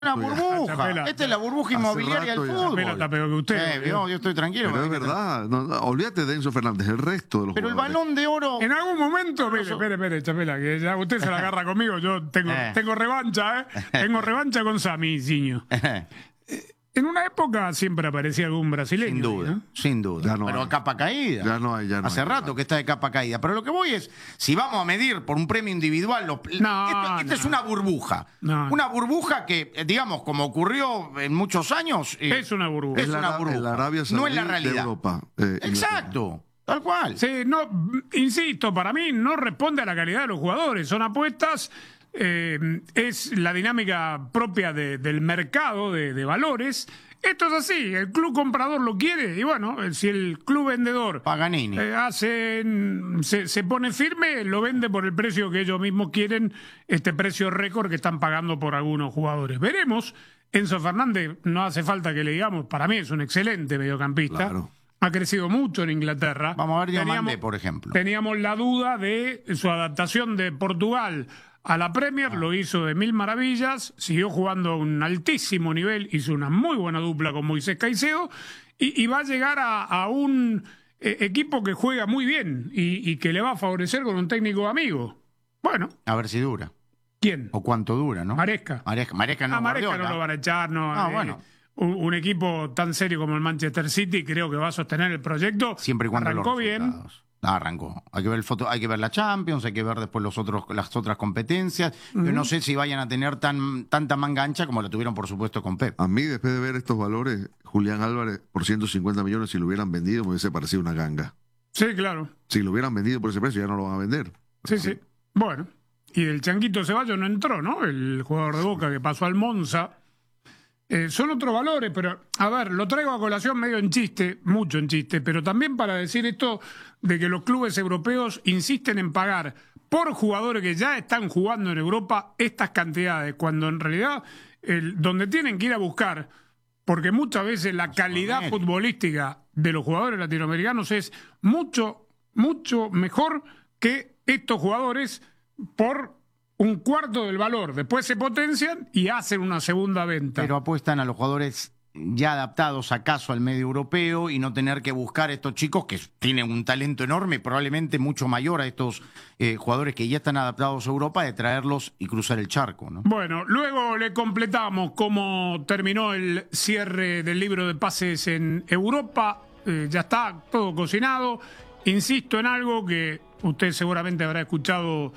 Una burbuja. Chapela. Esta es la burbuja inmobiliaria del fútbol. Chapela está peor que usted. Yo estoy tranquilo. Pero es verdad, no, olvídate de Enzo Fernández, el resto de los Pero el jugadores. Balón de Oro... En algún momento, espere, Chapela, que ya usted se la agarra conmigo. Yo tengo revancha, Tengo revancha con Sami Ciño. En una época siempre aparecía algún brasileño. Sin duda, ¿no? sin duda. Ya no Pero hay. a capa caída. Ya no hay. Hace rato que está de capa caída. Pero lo que voy es, si vamos a medir por un premio individual, esto es una burbuja. Una burbuja que, digamos, como ocurrió en muchos años... Es una burbuja. Es una burbuja. En la Arabia Saudí no es la realidad. de Europa. Exacto. Tal cual. Sí, no, insisto, para mí no responde a la calidad de los jugadores. Son apuestas... es la dinámica propia del mercado de valores. Esto es así, el club comprador lo quiere y bueno, si el club vendedor Paganini se pone firme, lo vende por el precio que ellos mismos quieren, este precio récord que están pagando por algunos jugadores. Veremos. Enzo Fernández, no hace falta que le digamos, para mí es un excelente mediocampista. Claro. Ha crecido mucho en Inglaterra. Vamos a ver Diamante, por ejemplo. Teníamos la duda de su adaptación de Portugal a la Premier, lo hizo de mil maravillas, siguió jugando a un altísimo nivel, hizo una muy buena dupla con Moisés Caicedo y va a llegar a un equipo que juega muy bien y que le va a favorecer con un técnico amigo. Bueno. A ver si dura. ¿Quién? O cuánto dura, ¿no? Maresca. Maresca no, Maresca no lo van a echar, no. Bueno. Un equipo tan serio como el Manchester City creo que va a sostener el proyecto. Siempre y cuando arrancó bien. Arrancó. Hay que ver hay que ver la Champions, hay que ver después las otras competencias. Yo no sé si vayan a tener tanta manga ancha como la tuvieron, por supuesto, con Pep. A mí, después de ver estos valores, Julián Álvarez por 150 millones, si lo hubieran vendido, me hubiese parecido una ganga. Sí, claro. Si lo hubieran vendido por ese precio, ya no lo van a vender. Sí. Bueno. Y el Changuito Ceballos no entró, ¿no? El jugador de Boca que pasó al Monza. Son otros valores, pero, a ver, lo traigo a colación medio en chiste, mucho en chiste, pero también para decir esto de que los clubes europeos insisten en pagar por jugadores que ya están jugando en Europa estas cantidades, cuando en realidad donde tienen que ir a buscar, porque muchas veces la calidad futbolística de los jugadores latinoamericanos es mucho, mucho mejor que estos jugadores por un cuarto del valor. Después se potencian y hacen una segunda venta. Pero apuestan a los jugadores ya adaptados acaso al medio europeo y no tener que buscar a estos chicos que tienen un talento enorme, probablemente mucho mayor a estos jugadores que ya están adaptados a Europa, de traerlos y cruzar el charco, ¿no? Bueno, luego le completamos cómo terminó el cierre del libro de pases en Europa. Ya está todo cocinado. Insisto en algo que usted seguramente habrá escuchado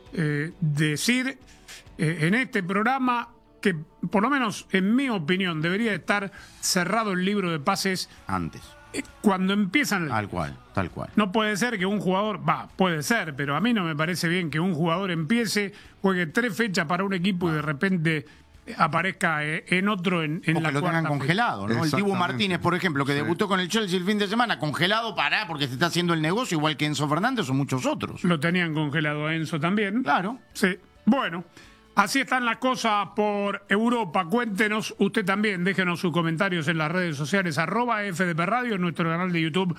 decir en este programa, que por lo menos en mi opinión debería estar cerrado el libro de pases antes, cuando empiezan. Tal cual. No puede ser que un jugador, puede ser, pero a mí no me parece bien que un jugador empiece, juegue 3 fechas para un equipo y de repente aparezca en otro en la lo tengan congelado, ¿no? El Dibu Martínez, por ejemplo, que debutó con el Chelsea el fin de semana, congelado porque se está haciendo el negocio, igual que Enzo Fernández o muchos otros. Lo tenían congelado a Enzo también. Claro. Sí. Bueno, así están las cosas por Europa. Cuéntenos usted también, déjenos sus comentarios en las redes sociales, @FDP Radio, en nuestro canal de YouTube,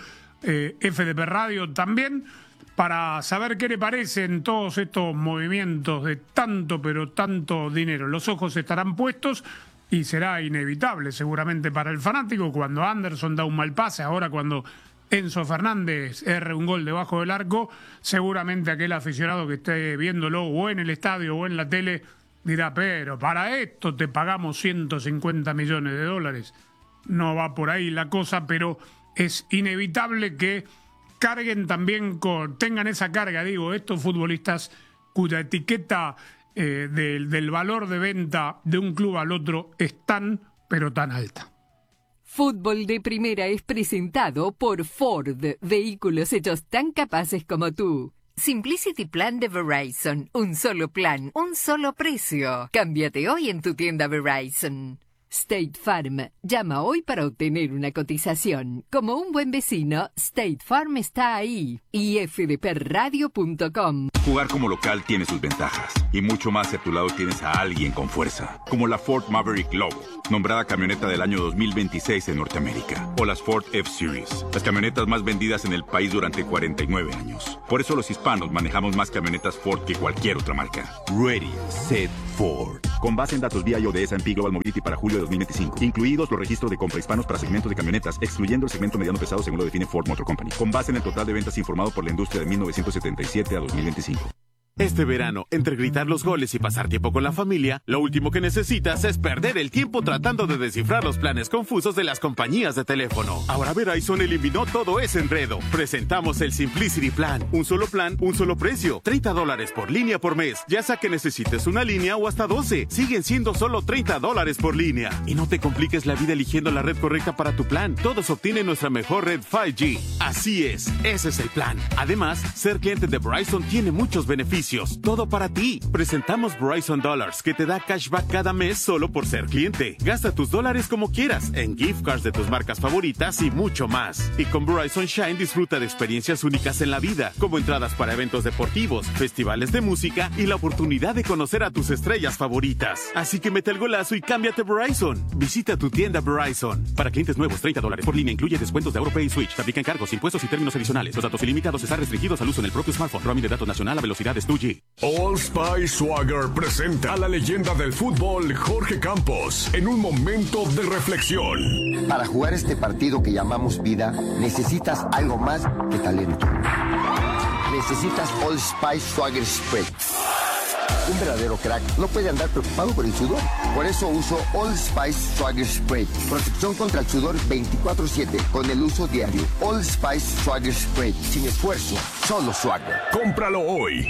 FDP Radio también, para saber qué le parecen todos estos movimientos de tanto, pero tanto dinero. Los ojos estarán puestos y será inevitable seguramente para el fanático cuando Anderson da un mal pase, ahora cuando Enzo Fernández erre un gol debajo del arco, seguramente aquel aficionado que esté viéndolo o en el estadio o en la tele dirá, pero para esto te pagamos 150 millones de dólares. No va por ahí la cosa, pero es inevitable que carguen también tengan esa carga, estos futbolistas cuya etiqueta del valor de venta de un club al otro es tan, pero tan alta. Fútbol de Primera es presentado por Ford, vehículos hechos tan capaces como tú. Simplicity Plan de Verizon, un solo plan, un solo precio. Cámbiate hoy en tu tienda Verizon. State Farm. Llama hoy para obtener una cotización. Como un buen vecino, State Farm está ahí. Y fdpradio.com. Jugar como local tiene sus ventajas. Y mucho más si a tu lado tienes a alguien con fuerza. Como la Ford Maverick Lobo, nombrada camioneta del año 2026 en Norteamérica. O las Ford F-Series, las camionetas más vendidas en el país durante 49 años. Por eso los hispanos manejamos más camionetas Ford que cualquier otra marca. Ready, set, Ford. con base en datos BIO de S&P Global Mobility para julio de 2025, incluidos los registros de compra hispanos para segmentos de camionetas, excluyendo el segmento mediano pesado según lo define Ford Motor Company, con base en el total de ventas informado por la industria de 1977 a 2025. Este verano, entre gritar los goles y pasar tiempo con la familia, lo último que necesitas es perder el tiempo tratando de descifrar los planes confusos de las compañías de teléfono. Ahora Verizon eliminó todo ese enredo. Presentamos el Simplicity Plan. Un solo plan, un solo precio. $30 por línea por mes. Ya sea que necesites una línea o hasta 12. Siguen siendo solo $30 por línea. Y no te compliques la vida eligiendo la red correcta para tu plan. Todos obtienen nuestra mejor red 5G. Así es, ese es el plan. Además, ser cliente de Verizon tiene muchos beneficios. Todo para ti. Presentamos Verizon Dollars, que te da cashback cada mes solo por ser cliente. Gasta tus dólares como quieras, en gift cards de tus marcas favoritas y mucho más. Y con Verizon Shine disfruta de experiencias únicas en la vida, como entradas para eventos deportivos, festivales de música y la oportunidad de conocer a tus estrellas favoritas. Así que mete el golazo y cámbiate a Verizon. Visita tu tienda Verizon. Para clientes nuevos, $30 por línea incluye descuentos de AutoPay y Switch. Te aplican cargos, impuestos y términos adicionales. Los datos ilimitados están restringidos al uso en el propio smartphone. Roaming de datos nacional a velocidades 2G. Old Spice Swagger presenta a la leyenda del fútbol Jorge Campos en un momento de reflexión. Para jugar este partido que llamamos vida, necesitas algo más que talento. Necesitas Old Spice Swagger Spray. Un verdadero crack no puede andar preocupado por el sudor. Por eso uso Old Spice Swagger Spray. Protección contra el sudor 24/7 con el uso diario. Old Spice Swagger Spray. Sin esfuerzo, solo swagger. Cómpralo hoy.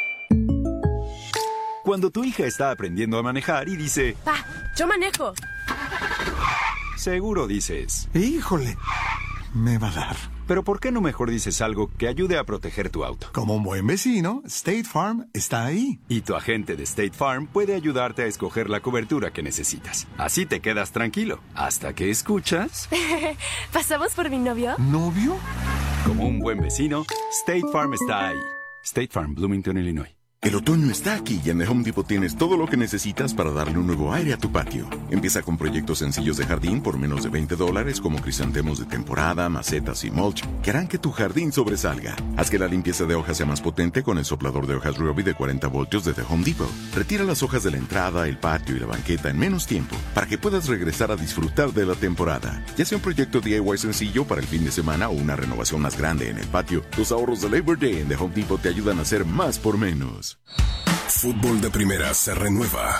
Cuando tu hija está aprendiendo a manejar y dice... ¡Pa, yo manejo! Seguro dices... ¡Híjole! Me va a dar. Pero ¿por qué no mejor dices algo que ayude a proteger tu auto? Como un buen vecino, State Farm está ahí. Y tu agente de State Farm puede ayudarte a escoger la cobertura que necesitas. Así te quedas tranquilo. Hasta que escuchas... ¿Pasamos por mi novio? ¿Novio? Como un buen vecino, State Farm está ahí. State Farm, Bloomington, Illinois. El otoño está aquí y en The Home Depot tienes todo lo que necesitas para darle un nuevo aire a tu patio. Empieza con proyectos sencillos de jardín por menos de $20 como crisantemos de temporada, macetas y mulch que harán que tu jardín sobresalga. Haz que la limpieza de hojas sea más potente con el soplador de hojas Ryobi de 40 voltios de The Home Depot. Retira las hojas de la entrada, el patio y la banqueta en menos tiempo para que puedas regresar a disfrutar de la temporada. Ya sea un proyecto DIY sencillo para el fin de semana o una renovación más grande en el patio, los ahorros de Labor Day en The Home Depot te ayudan a hacer más por menos. Fútbol de Primera se renueva.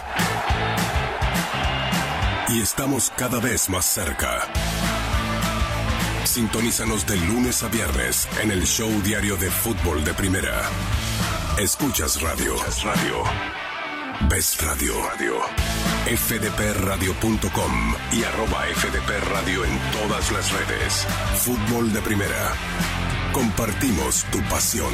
Y estamos cada vez más cerca. Sintonízanos de lunes a viernes en el show diario de Fútbol de Primera. Escuchas radio. Ves radio. fdpradio.com y @fdpradio en todas las redes. Fútbol de Primera. Compartimos tu pasión.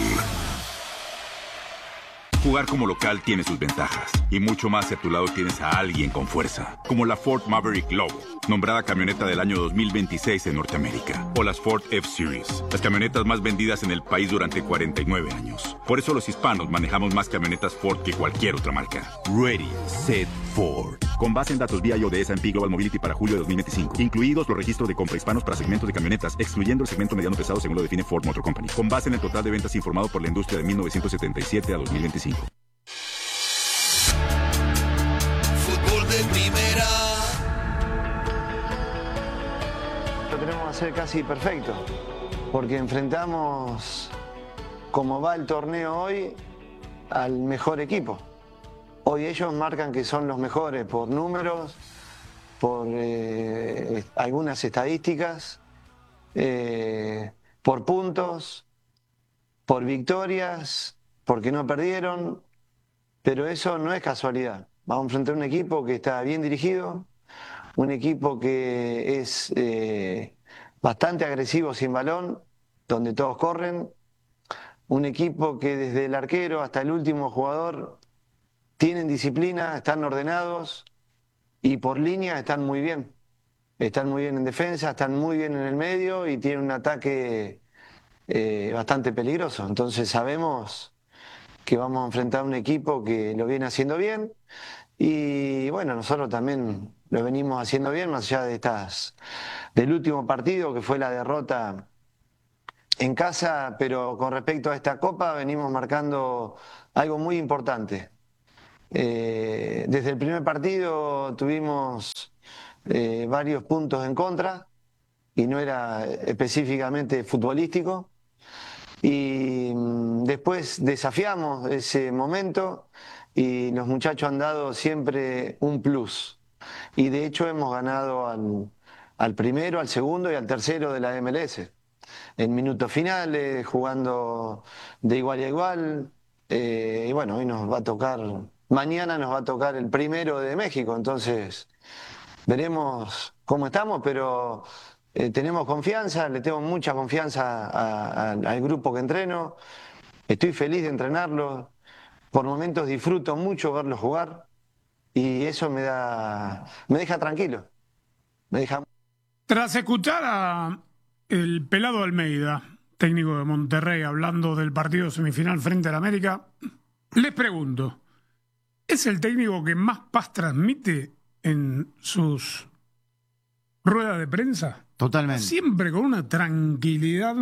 Jugar como local tiene sus ventajas, y mucho más si a tu lado tienes a alguien con fuerza, como la Ford Maverick Lobo, nombrada camioneta del año 2026 en Norteamérica, o las Ford F-Series, las camionetas más vendidas en el país durante 49 años. Por eso los hispanos manejamos más camionetas Ford que cualquier otra marca. Ready, Set, Ford. Con base en datos BIO de S&P Global Mobility para julio de 2025, incluidos los registros de compra hispanos para segmentos de camionetas, excluyendo el segmento mediano pesado según lo define Ford Motor Company, con base en el total de ventas informado por la industria de 1977 a 2025. Fútbol de Primera. Lo tenemos que hacer casi perfecto, porque enfrentamos, como va el torneo hoy, al mejor equipo. Hoy ellos marcan que son los mejores por números, por algunas estadísticas, por puntos, por victorias, porque no perdieron, pero eso no es casualidad. Vamos a enfrentar un equipo que está bien dirigido, un equipo que es bastante agresivo sin balón, donde todos corren, un equipo que desde el arquero hasta el último jugador tienen disciplina, están ordenados y por línea están muy bien. Están muy bien en defensa, están muy bien en el medio y tienen un ataque bastante peligroso. Entonces sabemos que vamos a enfrentar a un equipo que lo viene haciendo bien y bueno, nosotros también lo venimos haciendo bien, más allá de del último partido que fue la derrota en casa, pero con respecto a esta Copa venimos marcando algo muy importante. Desde el primer partido tuvimos varios puntos en contra y no era específicamente futbolístico. Y después desafiamos ese momento y los muchachos han dado siempre un plus. Y de hecho hemos ganado al primero, al segundo y al tercero de la MLS. En minutos finales, jugando de igual a igual. Y bueno, hoy nos va a tocar, mañana nos va a tocar el primero de México. Entonces veremos cómo estamos, pero tenemos confianza, le tengo mucha confianza al grupo que entreno. Estoy feliz de entrenarlo. Por momentos disfruto mucho verlos jugar y eso me deja tranquilo. Tras escuchar a el Pelado Almeida, técnico de Monterrey, hablando del partido semifinal frente al América, les pregunto, ¿es el técnico que más paz transmite en sus ruedas de prensa? Totalmente. Siempre con una tranquilidad,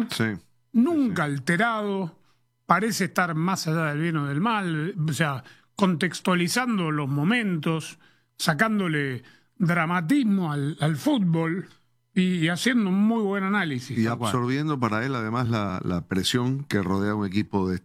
nunca alterado, parece estar más allá del bien o del mal, o sea, contextualizando los momentos, sacándole dramatismo al fútbol y haciendo un muy buen análisis. Y absorbiendo para él además la presión que rodea a un equipo de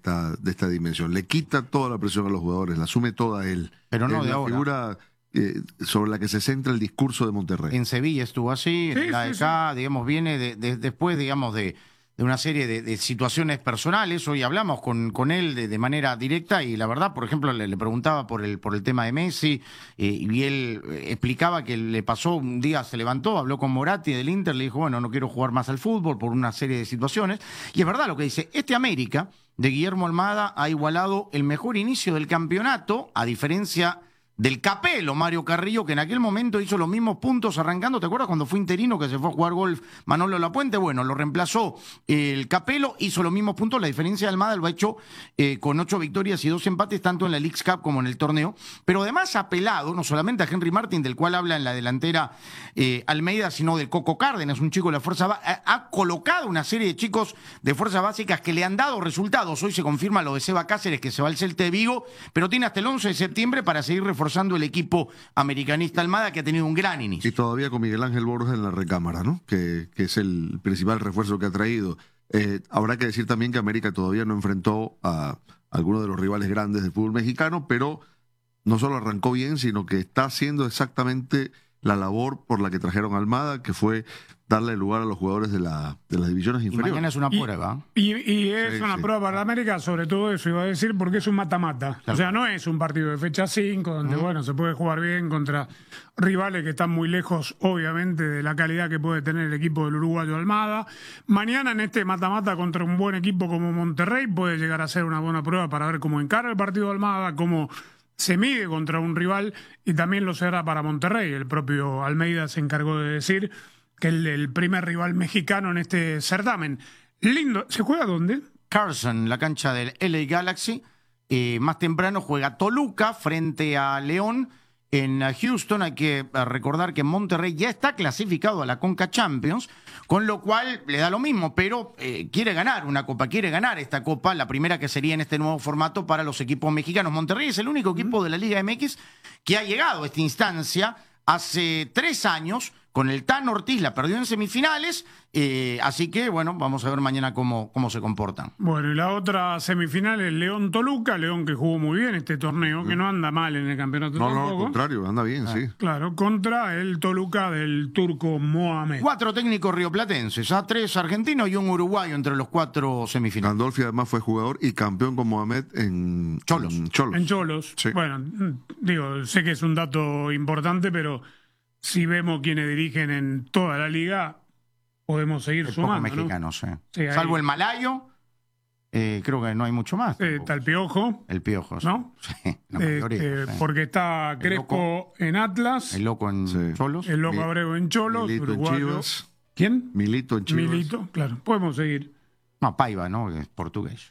esta dimensión. Le quita toda la presión a los jugadores, la asume toda él. Pero no es de la ahora. Figura sobre la que se centra el discurso de Monterrey. En Sevilla estuvo así, Sí, en la sí, DK, digamos, viene después, digamos, de una serie de situaciones personales. Hoy hablamos con él de manera directa y la verdad, por ejemplo, le preguntaba por el tema de Messi y él explicaba que le pasó un día, se levantó, habló con Moratti del Inter, le dijo, bueno, no quiero jugar más al fútbol por una serie de situaciones. Y es verdad lo que dice, América de Guillermo Almada ha igualado el mejor inicio del campeonato, a diferencia del Capelo, Mario Carrillo, que en aquel momento hizo los mismos puntos arrancando. ¿Te acuerdas cuando fue interino que se fue a jugar golf Manolo Lapuente? Bueno, lo reemplazó el Capelo, hizo los mismos puntos. La diferencia de Almada lo ha hecho con 8 victorias y 2 empates, tanto en la Leagues Cup como en el torneo. Pero además ha apelado no solamente a Henry Martin, del cual habla en la delantera Almeida, sino del Coco Cárdenas, un chico de la Fuerza ha colocado una serie de chicos de fuerzas básicas que le han dado resultados. Hoy se confirma lo de Seba Cáceres, que se va al Celta de Vigo, pero tiene hasta el 11 de septiembre para seguir reforzando el equipo americanista Almada, que ha tenido un gran inicio. Y todavía con Miguel Ángel Borges en la recámara, ¿no? Que es el principal refuerzo que ha traído. Habrá que decir también que América todavía no enfrentó a algunos de los rivales grandes del fútbol mexicano, pero no solo arrancó bien, sino que está haciendo exactamente la labor por la que trajeron a Almada, que fue darle lugar a los jugadores de las divisiones inferiores. Y mañana es una prueba. Y es una prueba para América, sobre todo eso iba a decir, porque es un mata-mata. Claro. O sea, no es un partido de fecha 5, donde, bueno, se puede jugar bien contra rivales que están muy lejos, obviamente, de la calidad que puede tener el equipo del uruguayo Almada. Mañana en este mata-mata contra un buen equipo como Monterrey puede llegar a ser una buena prueba para ver cómo encara el partido de Almada, cómo se mide contra un rival, y también lo será para Monterrey. El propio Almeida se encargó de decir que el primer rival mexicano en este certamen. Lindo. ¿Se juega dónde? Carson, la cancha del LA Galaxy. Más temprano juega Toluca frente a León en Houston. Hay que recordar que Monterrey ya está clasificado a la Conca Champions, con lo cual le da lo mismo, pero quiere ganar una copa, quiere ganar esta copa, la primera que sería en este nuevo formato para los equipos mexicanos. Monterrey es el único equipo de la Liga MX que ha llegado a esta instancia. Hace 3 años, con el Tan Ortiz, la perdió en semifinales, así que, bueno, vamos a ver mañana cómo se comportan. Bueno, y la otra semifinal es León-Toluca, León que jugó muy bien este torneo, que no anda mal en el campeonato tampoco. No, al contrario, anda bien, sí. Claro, contra el Toluca del turco Mohamed. 4 técnicos rioplatenses, 3 argentinos y un uruguayo entre los 4 semifinales. Gandolfi además fue jugador y campeón con Mohamed en Cholos. En Cholos. Sí. Bueno, digo, sé que es un dato importante, pero si vemos quienes dirigen en toda la liga, podemos seguir sumando. Pocos mexicanos, sí, salvo el malayo, creo que no hay mucho más. Está el Piojo. El Piojo, ¿no? Sí, la mayoría, sí. Porque está Crespo en Atlas. El Loco en Cholos. El Loco Abreu en Cholos. Milito en Chivas. ¿Quién? Milito en Chivas. Milito, claro. Podemos seguir. No, Paiva, ¿no? Es portugués.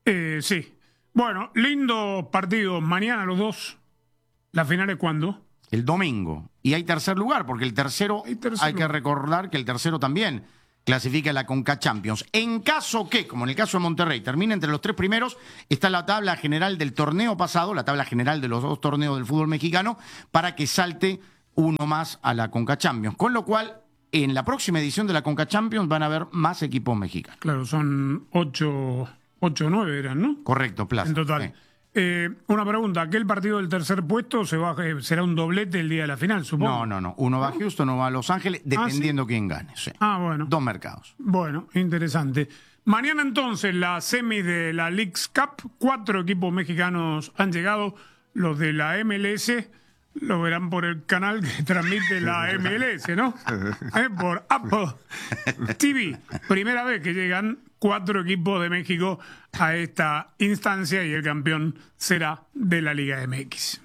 Sí. Bueno, lindo partido. Mañana los dos. ¿La final es cuándo? El domingo. Y hay tercer lugar, porque el tercero, hay que recordar que el tercero también clasifica a la Conca Champions. En caso que, como en el caso de Monterrey, termine entre los 3 primeros, está la tabla general del torneo pasado, la tabla general de los 2 torneos del fútbol mexicano, para que salte uno más a la Conca Champions. Con lo cual, en la próxima edición de la Conca Champions van a haber más equipos mexicanos. Claro, son 8 o 9 eran, ¿no? Correcto, Plaza. En total. Una pregunta, ¿aquel partido del tercer puesto será un doblete el día de la final, supongo? No. Uno va a Houston, uno va a Los Ángeles, dependiendo quién gane. Sí. Bueno. 2 mercados. Bueno, interesante. Mañana entonces la semi de la Leagues Cup, 4 equipos mexicanos han llegado, los de la MLS lo verán por el canal que transmite la MLS, ¿no? Por Apple TV. Primera vez que llegan 4 equipos de México a esta instancia y el campeón será de la Liga MX.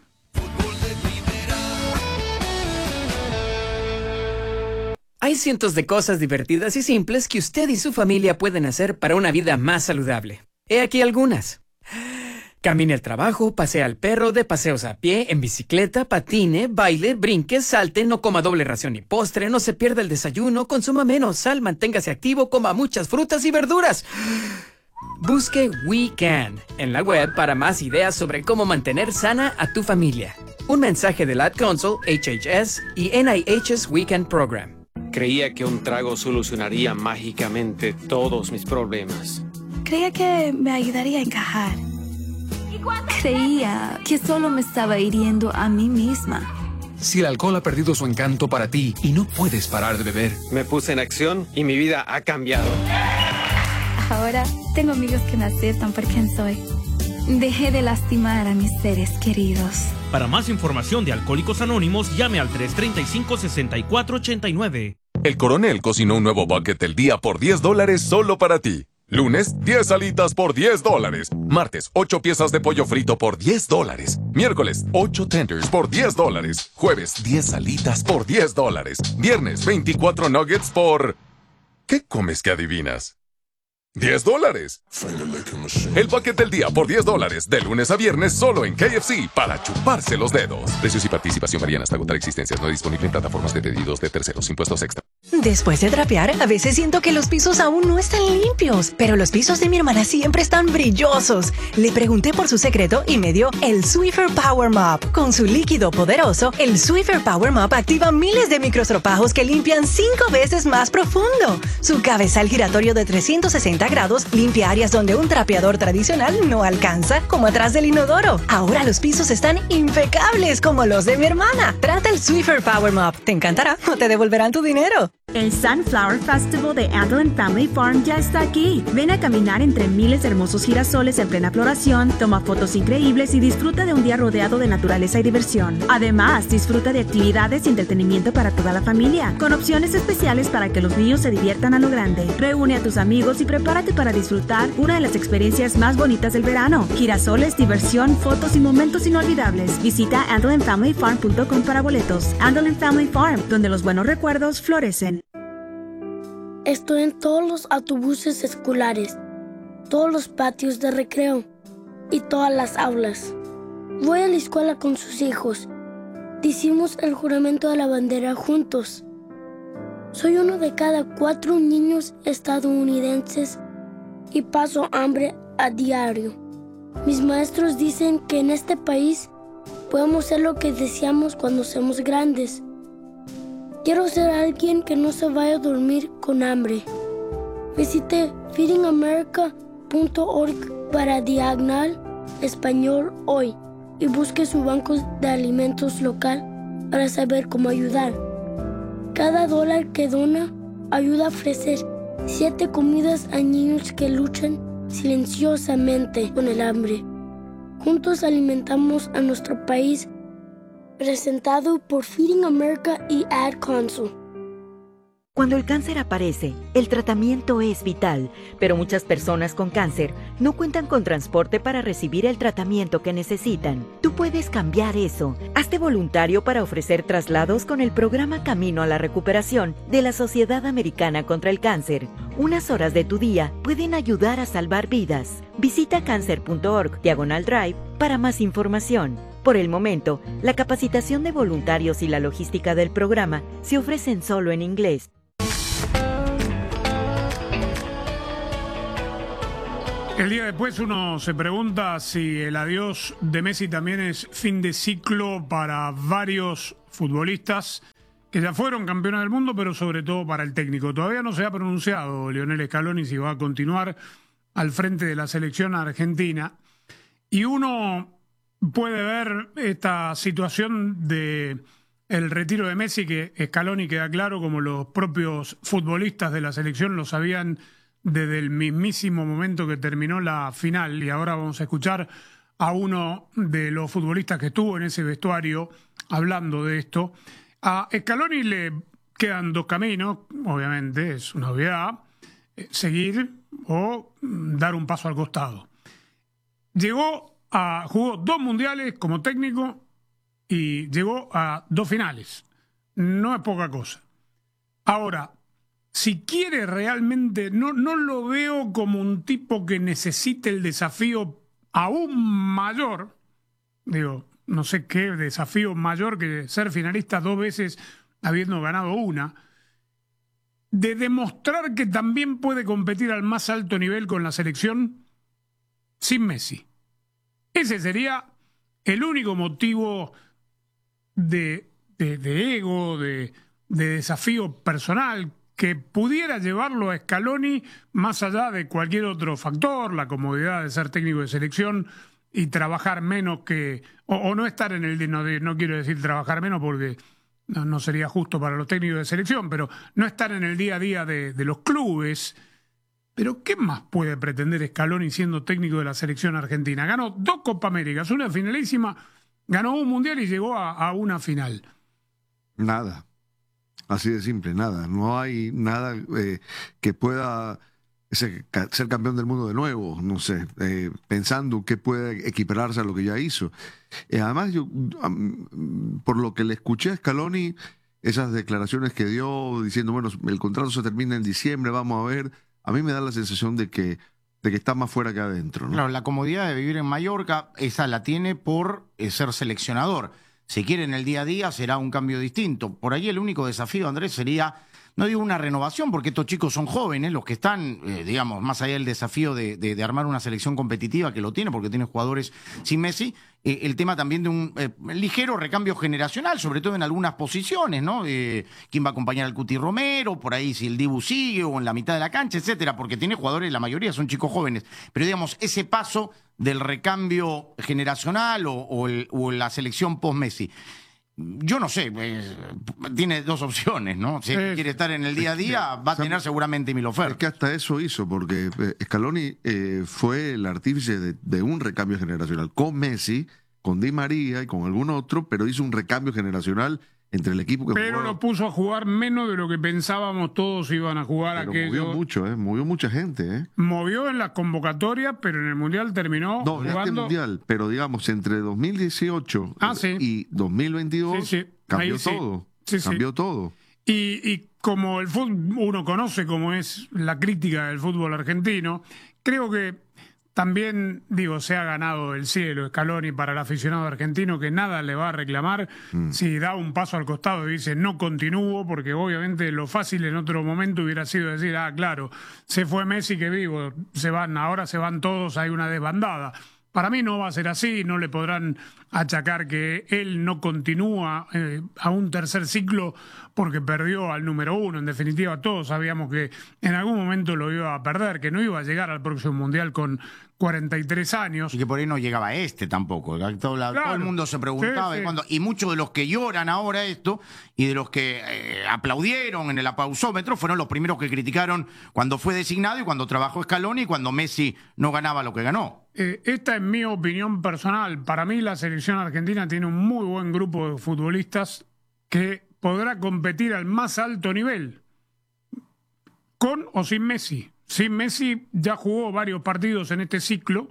Hay cientos de cosas divertidas y simples que usted y su familia pueden hacer para una vida más saludable. He aquí algunas. Camine al trabajo, pasea al perro, dé paseos a pie, en bicicleta, patine, baile, brinque, salte, no coma doble ración ni postre, no se pierda el desayuno, consuma menos sal, manténgase activo, coma muchas frutas y verduras. Busque We Can en la web para más ideas sobre cómo mantener sana a tu familia. Un mensaje del Ad Council, HHS y NIH's We Can Program. Creía que un trago solucionaría mágicamente todos mis problemas. Creía que me ayudaría a encajar. Creía que solo me estaba hiriendo a mí misma. Si el alcohol ha perdido su encanto para ti y no puedes parar de beber. Me puse en acción y mi vida ha cambiado. Ahora tengo amigos que me aceptan por quien soy. Dejé de lastimar a mis seres queridos. Para más información de Alcohólicos Anónimos, llame al 335-6489. El Coronel cocinó un nuevo bucket del día por $10 solo para ti. Lunes, 10 alitas por $10. Martes, 8 piezas de pollo frito por $10. Miércoles, 8 tenders por $10. Jueves, 10 alitas por $10. Viernes, 24 nuggets por... ¿Qué comes que adivinas? $10. El bucket del día por $10, de lunes a viernes solo en KFC, para chuparse los dedos. Precios y participación varían hasta agotar existencias. No disponible en plataformas de pedidos de terceros. Impuestos extra. Después de trapear, a veces siento que los pisos aún no están limpios, pero los pisos de mi hermana siempre están brillosos. Le pregunté por su secreto y me dio el Swiffer Power Mop. Con su líquido poderoso, el Swiffer Power Mop activa miles de microstropajos que limpian 5 veces más profundo. Su cabezal giratorio de 360 grados limpia áreas donde un trapeador tradicional no alcanza, como atrás del inodoro. Ahora los pisos están impecables como los de mi hermana. Trata el Swiffer Power Mop. Te encantará o te devolverán tu dinero. El Sunflower Festival de Andeland Family Farm ya está aquí. Ven a caminar entre miles de hermosos girasoles en plena floración, toma fotos increíbles y disfruta de un día rodeado de naturaleza y diversión. Además, disfruta de actividades y entretenimiento para toda la familia, con opciones especiales para que los niños se diviertan a lo grande. Reúne a tus amigos y prepárate para disfrutar una de las experiencias más bonitas del verano. Girasoles, diversión, fotos y momentos inolvidables. Visita andelandfamilyfarm.com para boletos. Andeland Family Farm, donde los buenos recuerdos florecen. Estoy en todos los autobuses escolares, todos los patios de recreo y todas las aulas. Voy a la escuela con sus hijos. Hicimos el juramento de la bandera juntos. Soy uno de cada 4 niños estadounidenses y paso hambre a diario. Mis maestros dicen que en este país podemos ser lo que deseamos cuando seamos grandes. Quiero ser alguien que no se vaya a dormir con hambre. Visite feedingamerica.org para /español hoy y busque su banco de alimentos local para saber cómo ayudar. Cada dólar que dona ayuda a ofrecer 7 comidas a niños que luchan silenciosamente con el hambre. Juntos alimentamos a nuestro país. Presentado por Feeding America y Ad Council. Cuando el cáncer aparece, el tratamiento es vital, pero muchas personas con cáncer no cuentan con transporte para recibir el tratamiento que necesitan. Tú puedes cambiar eso. Hazte voluntario para ofrecer traslados con el programa Camino a la Recuperación de la Sociedad Americana contra el Cáncer. Unas horas de tu día pueden ayudar a salvar vidas. Visita cancer.org/drive para más información. Por el momento, la capacitación de voluntarios y la logística del programa se ofrecen solo en inglés. El día después uno se pregunta si el adiós de Messi también es fin de ciclo para varios futbolistas que ya fueron campeones del mundo, pero sobre todo para el técnico. Todavía no se ha pronunciado Lionel Scaloni si va a continuar al frente de la selección argentina. Y uno puede ver esta situación de el retiro de Messi, que Scaloni, queda claro, como los propios futbolistas de la selección lo sabían desde el mismísimo momento que terminó la final. Y ahora vamos a escuchar a uno de los futbolistas que estuvo en ese vestuario hablando de esto. A Scaloni le quedan dos caminos, obviamente, es una obviedad, seguir o dar un paso al costado. Jugó 2 mundiales como técnico y llegó a 2 finales. No es poca cosa. Ahora, si quiere realmente, no lo veo como un tipo que necesite el desafío aún mayor. Digo, no sé qué desafío mayor que ser finalista 2 veces habiendo ganado una. De demostrar que también puede competir al más alto nivel con la selección sin Messi. Ese sería el único motivo de ego, de desafío personal que pudiera llevarlo a Scaloni más allá de cualquier otro factor, la comodidad de ser técnico de selección y trabajar menos que, o no estar en el, no quiero decir trabajar menos porque no sería justo para los técnicos de selección, pero no estar en el día a día de los clubes. Pero ¿qué más puede pretender Scaloni siendo técnico de la selección argentina? Ganó 2 Copa Américas, una finalísima, ganó un mundial y llegó a una final. Nada. Así de simple, nada. No hay nada que pueda ser campeón del mundo de nuevo, no sé, pensando que puede equipararse a lo que ya hizo. Además, yo, por lo que le escuché a Scaloni, esas declaraciones que dio diciendo, bueno, el contrato se termina en diciembre, vamos a ver, a mí me da la sensación de que está más fuera que adentro, ¿no? Claro, la comodidad de vivir en Mallorca, esa la tiene por ser seleccionador. Si quiere en el día a día será un cambio distinto. Por ahí el único desafío, Andrés, sería, no digo una renovación, porque estos chicos son jóvenes, los que están, digamos, más allá del desafío de armar una selección competitiva, que lo tiene, porque tiene jugadores sin Messi, el tema también de un ligero recambio generacional, sobre todo en algunas posiciones, ¿no? ¿Quién va a acompañar al Cuti Romero? Por ahí si el Dibu sigue o en la mitad de la cancha, etcétera, porque tiene jugadores, la mayoría son chicos jóvenes. Pero digamos, ese paso del recambio generacional o la selección post-Messi. Yo no sé, tiene 2 opciones, ¿no? Si quiere estar en el día a día, va a tener seguramente mil ofertas. Es que hasta eso hizo, porque Scaloni fue el artífice de un recambio generacional con Messi, con Di María y con algún otro, pero hizo un recambio generacional entre el equipo que pero jugaba. Lo puso a jugar menos de lo que pensábamos todos iban a jugar aquello. Movió mucho, movió mucha gente. Movió en las convocatorias, pero en el Mundial terminó jugando. No, en este Mundial, pero digamos, entre 2018 y 2022 cambió todo. Cambió todo. Y como el fútbol, uno conoce cómo es la crítica del fútbol argentino, creo que también, se ha ganado el cielo Scaloni para el aficionado argentino, que nada le va a reclamar si da un paso al costado y dice no continúo, porque obviamente lo fácil en otro momento hubiera sido decir, claro, se fue Messi, que vivo, ahora se van todos, hay una desbandada. Para mí no va a ser así, no le podrán achacar que él no continúa a un tercer ciclo porque perdió al número 1. En definitiva, todos sabíamos que en algún momento lo iba a perder, que no iba a llegar al próximo Mundial con 43 años. Y que por ahí no llegaba tampoco. Todo el mundo se preguntaba. Y muchos de los que lloran ahora esto y de los que aplaudieron en el aplausómetro fueron los primeros que criticaron cuando fue designado y cuando trabajó Scaloni y cuando Messi no ganaba lo que ganó. Esta es mi opinión personal. Para mí la selección argentina tiene un muy buen grupo de futbolistas que podrá competir al más alto nivel, con o sin Messi. Sin Messi ya jugó varios partidos en este ciclo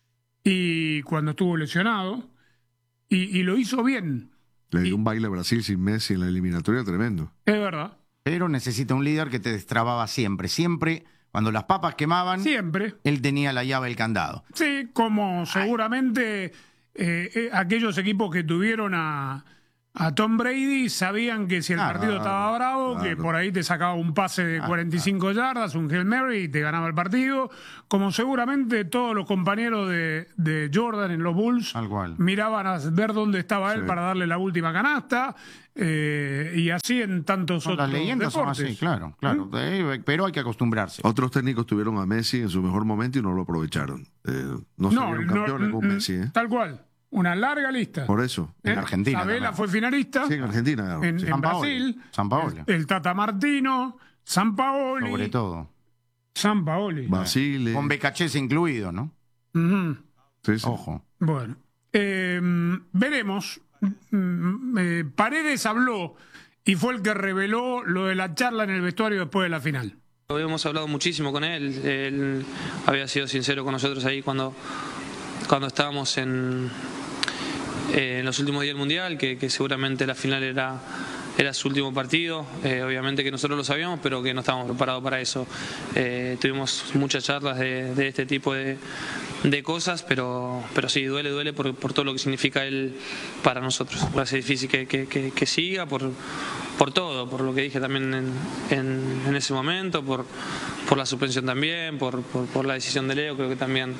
y cuando estuvo lesionado y lo hizo bien. Le dio un baile a Brasil sin Messi en la eliminatoria tremendo. Es verdad. Pero necesita un líder que te destrababa siempre. Cuando las papas quemaban, él tenía la llave del candado. Sí, como seguramente aquellos equipos que tuvieron a a Tom Brady, sabían que si el partido estaba bravo, que por ahí te sacaba un pase de 45 yardas, un Hail Mary y te ganaba el partido, como seguramente todos los compañeros de Jordan en los Bulls miraban a ver dónde estaba él para darle la última canasta, y así en tantos otros las leyendas deportes. son así, claro, pero hay que acostumbrarse. Otros técnicos tuvieron a Messi en su mejor momento y no lo aprovecharon. No salieron campeones con Messi. Tal cual. Una larga lista. Por eso. En Argentina. Sabela fue finalista. Sí, en Argentina. En Brasil. Sampaoli. El Tata Martino. Sampaoli. Sobre todo. Sampaoli. Basile. Con Becachese incluido, ¿no? Sí. Ojo. Bueno. Veremos. Paredes habló y fue el que reveló lo de la charla en el vestuario después de la final. Habíamos hablado muchísimo con él. Él había sido sincero con nosotros ahí cuando estábamos en los últimos días del Mundial, que seguramente la final era su último partido. Obviamente que nosotros lo sabíamos, pero que no estábamos preparados para eso. Tuvimos muchas charlas de este tipo de cosas, pero sí, duele por todo lo que significa él para nosotros. Va a ser difícil que siga por todo, por lo que dije también en ese momento, por la suspensión también, por la decisión de Leo. Creo que también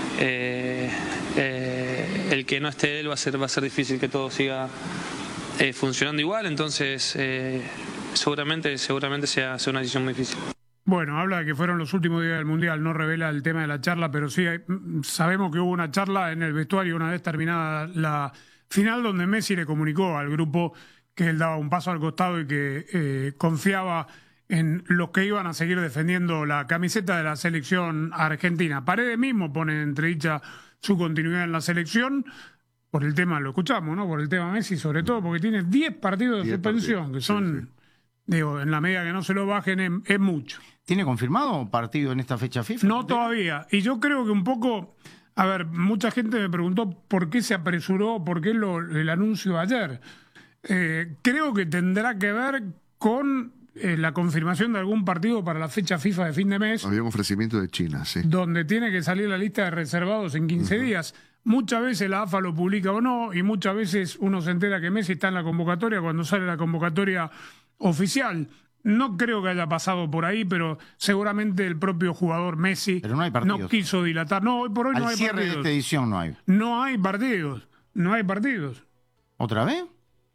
el que no esté él va a ser difícil que todo siga funcionando igual, entonces seguramente sea una decisión muy difícil. Bueno, habla de que fueron los últimos días del Mundial, no revela el tema de la charla, pero sí sabemos que hubo una charla en el vestuario una vez terminada la final, donde Messi le comunicó al grupo que él daba un paso al costado y que confiaba en los que iban a seguir defendiendo la camiseta de la selección argentina. Paredes mismo pone en entredicha su continuidad en la selección por el tema, lo escuchamos, ¿no? Por el tema Messi, sobre todo porque tiene 10 partidos de suspensión, que son, digo, en la medida que no se lo bajen es mucho. ¿Tiene confirmado partido en esta fecha FIFA? No todavía. Y yo creo que un poco, a ver, mucha gente me preguntó por qué se apresuró, por qué el anuncio ayer. Creo que tendrá que ver con la confirmación de algún partido para la fecha FIFA de fin de mes. Había un ofrecimiento de China, sí. Donde tiene que salir la lista de reservados en 15 días. Muchas veces la AFA lo publica o no, y muchas veces uno se entera que Messi está en la convocatoria cuando sale la convocatoria oficial. No creo que haya pasado por ahí, pero seguramente el propio jugador Messi no quiso dilatar. No, hoy por hoy no hay partidos. Al cierre de esta edición no hay. No hay partidos. No hay partidos. ¿Otra vez?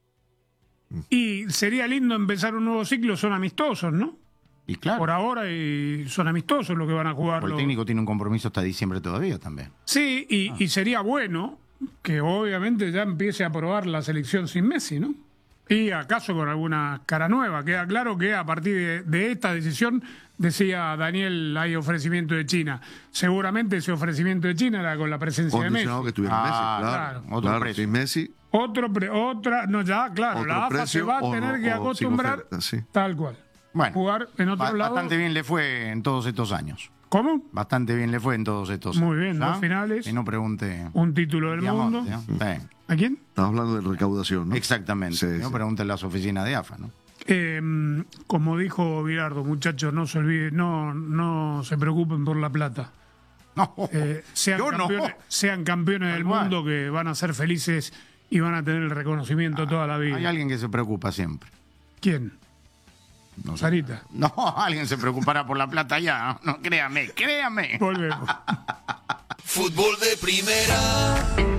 Y sería lindo empezar un nuevo ciclo, son amistosos, ¿no? Y claro. Por ahora son amistosos los que van a jugar. El técnico tiene un compromiso hasta diciembre todavía también. Sí, y sería bueno que obviamente ya empiece a probar la selección sin Messi, ¿no? Y acaso con alguna cara nueva. Queda claro que a partir de esta decisión, decía Daniel, hay ofrecimiento de China. Seguramente ese ofrecimiento de China era con la presencia de Messi. Que tuviera Messi, claro. Sin Messi. La AFA se va a tener que acostumbrar tal cual. Bueno, jugar en otro lado. Bastante bien le fue en todos estos años. ¿Cómo? Bastante bien le fue en todos estos años. Muy bien, dos finales. Y no pregunte. Un título del mundo. ¿A quién? Estamos hablando de recaudación, ¿no? Exactamente. No pregunte en las oficinas de AFA, ¿no? Como dijo Virardo, muchachos, no se olviden, no se preocupen por la plata. No, sean campeones del mundo, que van a ser felices y van a tener el reconocimiento toda la vida. Hay alguien que se preocupa siempre. ¿Quién? No sé. Sarita. No, alguien se preocupará por la plata ya. No, créame. Volvemos. Fútbol de primera.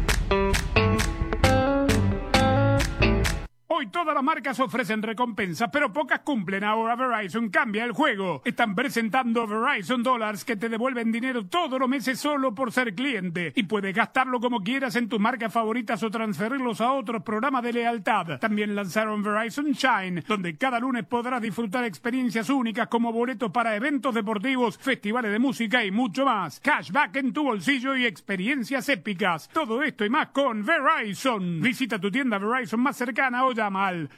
Hoy todas las marcas ofrecen recompensas, pero pocas cumplen. Ahora Verizon cambia el juego. Están presentando Verizon Dollars, que te devuelven dinero todos los meses solo por ser cliente. Y puedes gastarlo como quieras en tus marcas favoritas o transferirlos a otros programas de lealtad. También lanzaron Verizon Shine, donde cada lunes podrás disfrutar experiencias únicas como boletos para eventos deportivos, festivales de música y mucho más. Cashback en tu bolsillo y experiencias épicas. Todo esto y más con Verizon. Visita tu tienda Verizon más cercana o llama llama al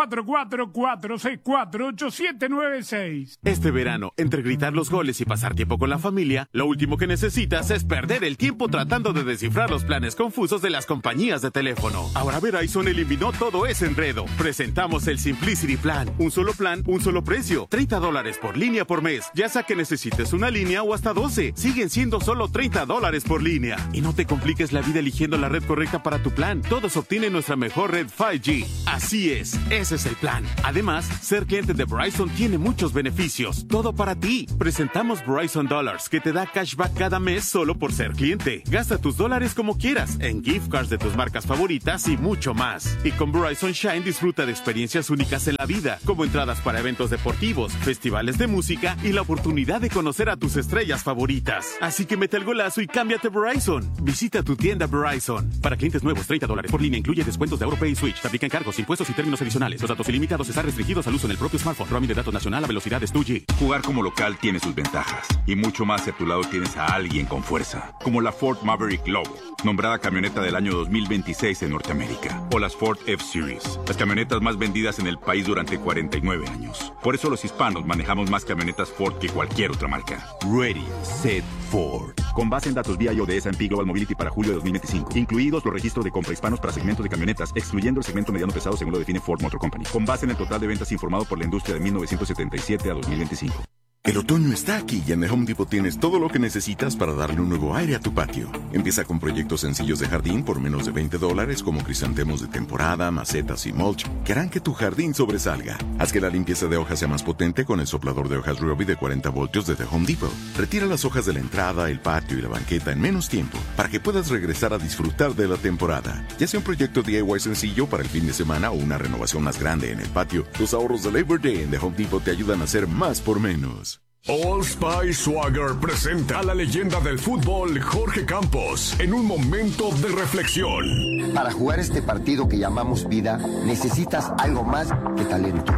844-464-8796. Este verano, entre gritar los goles y pasar tiempo con la familia, lo último que necesitas es perder el tiempo tratando de descifrar los planes confusos de las compañías de teléfono. Ahora Verizon eliminó todo ese enredo. Presentamos el Simplicity Plan. Un solo plan, un solo precio. $30 por línea por mes. Ya sea que necesites una línea o hasta 12. Siguen siendo solo $30 por línea. Y no te compliques la vida eligiendo la red correcta para tu plan. Todos obtienen nuestra mejor red 5G. Así es, ese es el plan. Además, ser cliente de Verizon tiene muchos beneficios. Todo para ti. Presentamos Verizon Dollars, que te da cashback cada mes solo por ser cliente. Gasta tus dólares como quieras, en gift cards de tus marcas favoritas y mucho más. Y con Verizon Shine disfruta de experiencias únicas en la vida, como entradas para eventos deportivos, festivales de música y la oportunidad de conocer a tus estrellas favoritas. Así que mete el golazo y cámbiate Verizon. Visita tu tienda Verizon. Para clientes nuevos, $30 por línea incluye descuentos de AuroPay y Switch. Se aplican cargos, impuestos y términos adicionales. Los datos ilimitados están restringidos al uso en el propio smartphone. Roaming de datos nacional a velocidades 2G. Jugar como local tiene sus ventajas. Y mucho más si a tu lado tienes a alguien con fuerza. Como la Ford Maverick Lobo, nombrada camioneta del año 2026 en Norteamérica. O las Ford F-Series, las camionetas más vendidas en el país durante 49 años. Por eso los hispanos manejamos más camionetas Ford que cualquier otra marca. Ready, Set, Ford. Con base en datos VIO de S&P Global Mobility para julio de 2025. Incluidos los registros de compra hispanos para segmentos de camionetas, excluyendo el segmento mediano pesado según lo define Ford Motor Company. Con base en el total de ventas informado por la industria de 1977 a 2025. El otoño está aquí y en The Home Depot tienes todo lo que necesitas para darle un nuevo aire a tu patio. Empieza con proyectos sencillos de jardín por menos de $20 como crisantemos de temporada, macetas y mulch que harán que tu jardín sobresalga. Haz que la limpieza de hojas sea más potente con el soplador de hojas Ryobi de 40 voltios de The Home Depot. Retira las hojas de la entrada, el patio y la banqueta en menos tiempo para que puedas regresar a disfrutar de la temporada. Ya sea un proyecto DIY sencillo para el fin de semana o una renovación más grande en el patio, los ahorros de Labor Day en The Home Depot te ayudan a hacer más por menos. Old Spice Swagger presenta a la leyenda del fútbol Jorge Campos en un momento de reflexión. Para jugar este partido que llamamos vida, necesitas algo más que talento.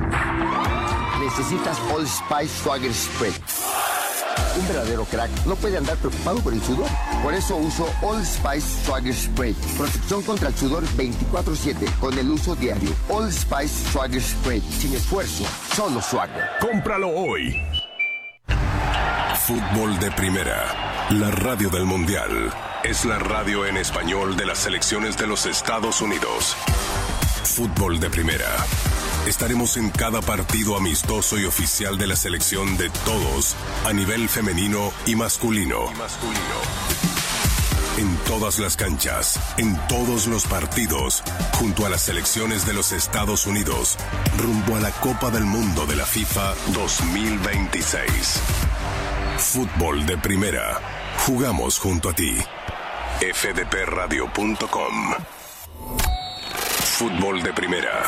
Necesitas Old Spice Swagger Spray. Un verdadero crack no puede andar preocupado por el sudor. Por eso uso Old Spice Swagger Spray. Protección contra el sudor 24/7 con el uso diario. Old Spice Swagger Spray. Sin esfuerzo, solo swagger. Cómpralo hoy. Fútbol de Primera, la radio del Mundial. Es la radio en español de las selecciones de los Estados Unidos. Fútbol de Primera. Estaremos en cada partido amistoso y oficial de la selección de todos, a nivel femenino y masculino. En todas las canchas, en todos los partidos, junto a las selecciones de los Estados Unidos, rumbo a la Copa del Mundo de la FIFA 2026. Fútbol de Primera. Jugamos junto a ti. fdpradio.com. Fútbol de Primera.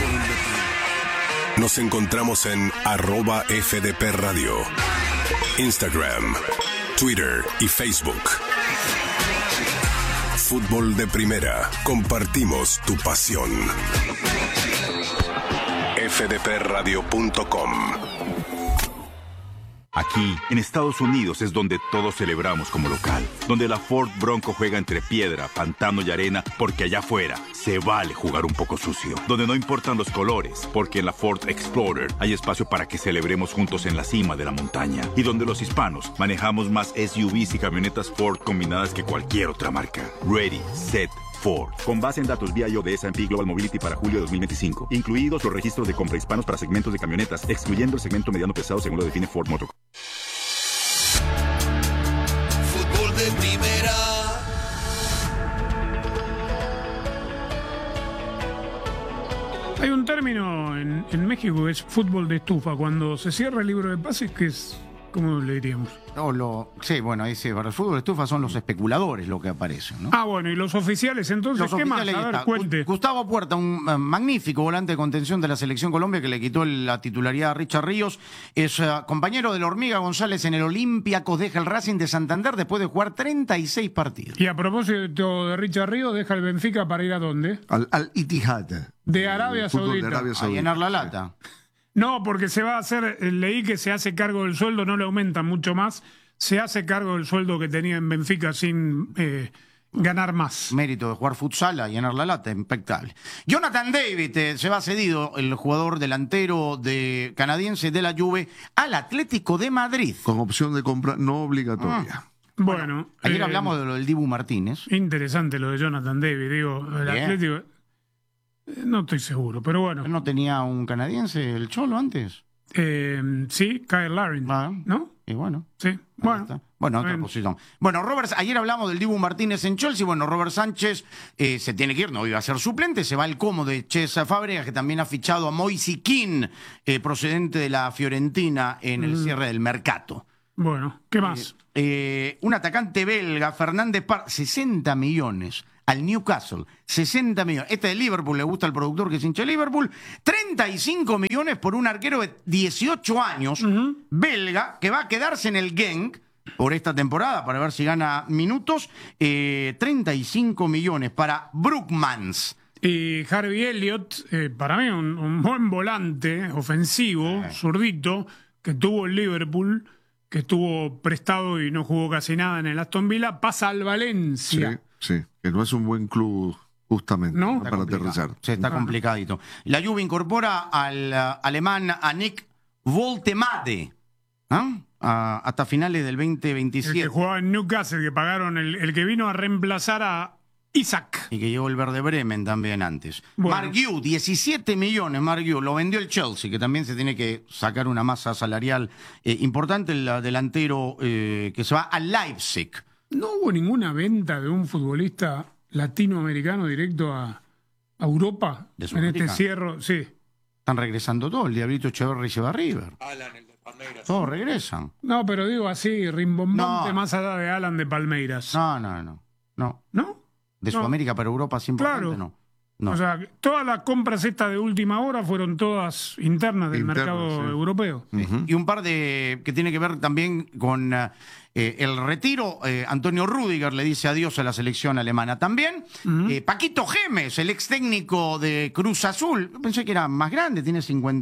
Nos encontramos en @FDPRadio, Instagram, Twitter y Facebook. Fútbol de Primera. Compartimos tu pasión. fdpradio.com. Aquí, en Estados Unidos, es donde todos celebramos como local. Donde la Ford Bronco juega entre piedra, pantano y arena, porque allá afuera se vale jugar un poco sucio. Donde no importan los colores, porque en la Ford Explorer hay espacio para que celebremos juntos en la cima de la montaña. Y donde los hispanos manejamos más SUVs y camionetas Ford combinadas que cualquier otra marca. Ready, Set, Ford. Con base en datos VIO de S&P Global Mobility para julio de 2025. Incluidos los registros de compra hispanos para segmentos de camionetas, excluyendo el segmento mediano pesado según lo define Ford Motor. Fútbol de Primera. Hay un término en México que es fútbol de estufa. Cuando se cierra el libro de pases, que es, ¿cómo le diríamos? Sí, bueno, ahí sí, para el fútbol de estufa son los especuladores lo que aparecen, ¿no? Ah, bueno, y los oficiales, entonces, ¿qué más? A ver, cuente. Gustavo Puerta, un magnífico volante de contención de la Selección Colombia que le quitó la titularidad a Richard Ríos, es compañero de la Hormiga González en el Olympiacos, deja el Racing de Santander después de jugar 36 partidos. Y a propósito de Richard Ríos, deja el Benfica para ir ¿a dónde? Al Ittihad. De Arabia Saudita. A llenar la lata. No, porque se va a hacer, leí que se hace cargo del sueldo, no le aumentan mucho más, se hace cargo del sueldo que tenía en Benfica sin ganar más. Mérito de jugar futsal a llenar la lata, impecable. Jonathan David se va cedido, el jugador delantero canadiense de la Juve, al Atlético de Madrid. Con opción de compra no obligatoria. Bueno, ayer hablamos de lo del Dibu Martínez. Interesante lo de Jonathan David, digo, el Atlético. No estoy seguro, pero bueno. ¿No tenía un canadiense el Cholo antes? Sí, Kyle Larin, ¿no? Y bueno. Sí, bueno. Bueno, otra posición. Bueno, ayer hablamos del Dibu Martínez en Chelsea. Bueno, Robert Sánchez se tiene que ir, no iba a ser suplente. Se va al Como de Cesc Fábregas, que también ha fichado a Moise Kean, procedente de la Fiorentina, en el cierre del mercado. Bueno, ¿qué más? Un atacante belga, Fernández Par, 60 millones. Al Newcastle, 60 millones. Este de Liverpool, le gusta al productor que es hincha de Liverpool. 35 millones por un arquero de 18 años, belga, que va a quedarse en el Genk por esta temporada, para ver si gana minutos. 35 millones para Brookmans. Y Harvey Elliott, para mí un buen volante ofensivo, zurdito, que tuvo el Liverpool, que estuvo prestado y no jugó casi nada en el Aston Villa, pasa al Valencia. Sí, que no es un buen club justamente, ¿no? Para aterrizar. Se está complicadito. La Juve incorpora al alemán a Nick Woltemade hasta finales del 2027. El que jugaba en Newcastle, que pagaron el que vino a reemplazar a Isaac. Y que llegó el Werder Bremen también antes. Bueno. Mark Yu, 17 millones, Mark Yu. Lo vendió el Chelsea, que también se tiene que sacar una masa salarial importante. El delantero que se va al Leipzig. ¿No hubo ninguna venta de un futbolista latinoamericano directo a Europa en este cierre? Sí. Están regresando todos. El Diablito Echeverri se va a River. Alan, el de Palmeiras. Todos regresan. No, pero digo así, rimbombante más allá de Alan de Palmeiras. No. ¿No? De Sudamérica para Europa 100%, claro. No. O sea, todas las compras estas de última hora fueron todas internas del mercado europeo. Y un par de que tiene que ver también con el retiro. Antonio Rüdiger le dice adiós a la selección alemana también. Paquito Gémez, el ex técnico de Cruz Azul, pensé que era más grande, tiene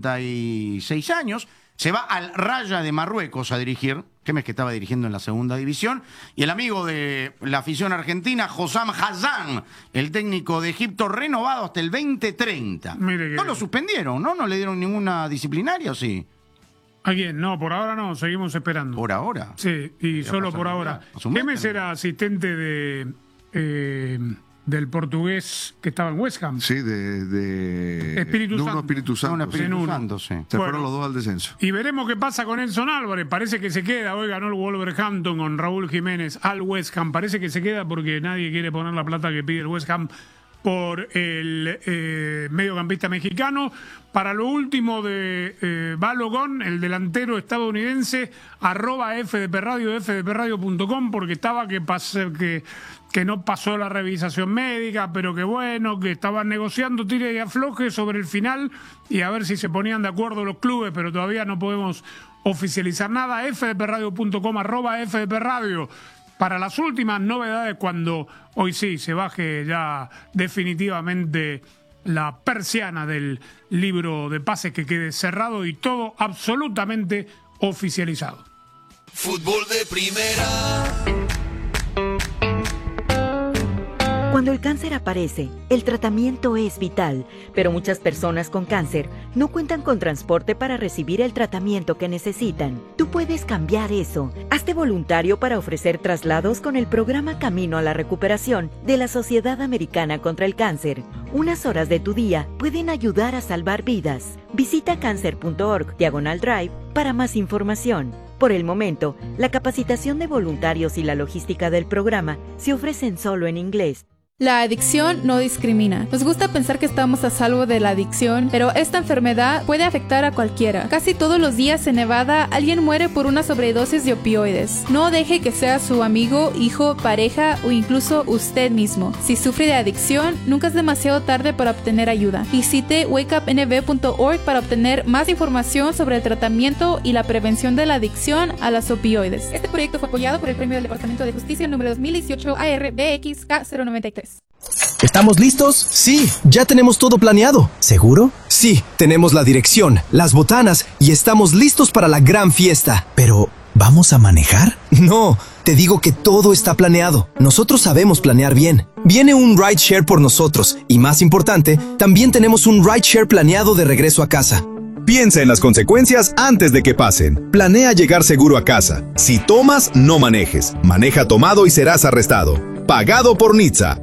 56 años. Se va al Raja de Marruecos a dirigir. Gémez, que estaba dirigiendo en la segunda división. Y el amigo de la afición argentina, Hossam Hassan, el técnico de Egipto, renovado hasta el 2030. No lo suspendieron, ¿no? ¿No le dieron ninguna disciplinaria o sí? ¿A quién? No, por ahora no, seguimos esperando. ¿Por ahora? Sí, y solo por ahora. Gémez era asistente del portugués que estaba en West Ham. Sí, de Espíritu Santo. Espíritu Santo. Espíritu Santo, sí. Se fueron los dos al descenso. Y veremos qué pasa con Edson Álvarez. Parece que se queda. Hoy ganó el Wolverhampton con Raúl Jiménez al West Ham. Parece que se queda porque nadie quiere poner la plata que pide el West Ham por el mediocampista mexicano. Para lo último de Balogun, el delantero estadounidense, @FDPRadio, fdpradio.com, porque estaba que no pasó la revisación médica, pero que bueno, que estaban negociando tire y afloje sobre el final y a ver si se ponían de acuerdo los clubes, pero todavía no podemos oficializar nada. fdpradio.com, @FDPRadio. Para las últimas novedades, cuando hoy sí se baje ya definitivamente la persiana del libro de pases, que quede cerrado y todo absolutamente oficializado. Fútbol de primera. Cuando el cáncer aparece, el tratamiento es vital, pero muchas personas con cáncer no cuentan con transporte para recibir el tratamiento que necesitan. Tú puedes cambiar eso. Hazte voluntario para ofrecer traslados con el programa Camino a la Recuperación de la Sociedad Americana contra el Cáncer. Unas horas de tu día pueden ayudar a salvar vidas. Visita cancer.org/drive para más información. Por el momento, la capacitación de voluntarios y la logística del programa se ofrecen solo en inglés. La adicción no discrimina. Nos gusta pensar que estamos a salvo de la adicción, pero esta enfermedad puede afectar a cualquiera. Casi todos los días en Nevada alguien muere por una sobredosis de opioides. No deje que sea su amigo, hijo, pareja o incluso usted mismo. Si sufre de adicción, nunca es demasiado tarde para obtener ayuda. Visite wakeupnv.org para obtener más información sobre el tratamiento y la prevención de la adicción a las opioides. Este proyecto fue apoyado por el Premio del Departamento de Justicia número 2018 ARBXK093. ¿Estamos listos? Sí, ya tenemos todo planeado. ¿Seguro? Sí, tenemos la dirección, las botanas y estamos listos para la gran fiesta. Pero, ¿Vamos a manejar? No, te digo que todo está planeado. Nosotros sabemos planear bien. Viene un rideshare por nosotros y, más importante, también tenemos un rideshare planeado de regreso a casa. Piensa en las consecuencias antes de que pasen. Planea llegar seguro a casa. Si tomas, no manejes. Maneja tomado y serás arrestado. Pagado por NHTSA.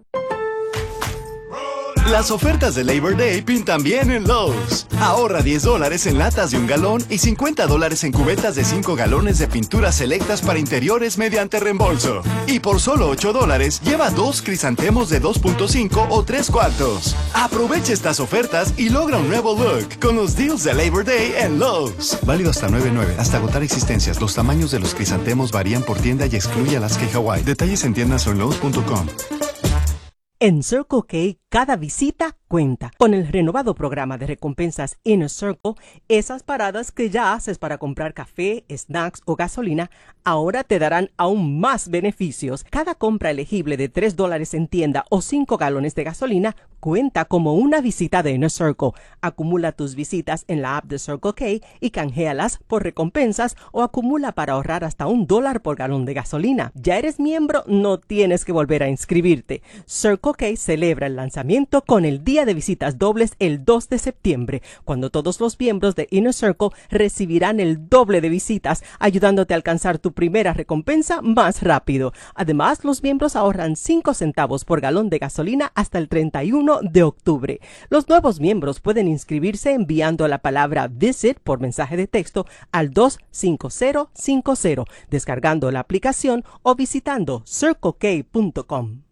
Las ofertas de Labor Day pintan bien en Lowe's. Ahorra $10 en latas de 1 galón y $50 en cubetas de 5 galones de pinturas selectas para interiores mediante reembolso. Y por solo $8, lleva 2 crisantemos de 2.5 o 3/4. Aprovecha estas ofertas y logra un nuevo look con los deals de Labor Day en Lowe's. Válido hasta 9/9, hasta agotar existencias. Los tamaños de los crisantemos varían por tienda y excluye Alaska y Hawaii. Detalles en tiendas o en Lowe's.com. En Circle K, cada visita cuenta. Con el renovado programa de recompensas Inner Circle, esas paradas que ya haces para comprar café, snacks o gasolina, ahora te darán aún más beneficios. Cada compra elegible de $3 en tienda o 5 galones de gasolina cuenta como una visita de Inner Circle. Acumula tus visitas en la app de Circle K y canjealas por recompensas o acumula para ahorrar hasta $1 por galón de gasolina. ¿Ya eres miembro? No tienes que volver a inscribirte. Circle K celebra el lanzamiento con el Día de Visitas Dobles el 2 de septiembre, cuando todos los miembros de Inner Circle recibirán el doble de visitas, ayudándote a alcanzar tu primera recompensa más rápido. Además, los miembros ahorran 5 centavos por galón de gasolina hasta el 31 de octubre. Los nuevos miembros pueden inscribirse enviando la palabra VISIT por mensaje de texto al 25050, descargando la aplicación o visitando circlek.com.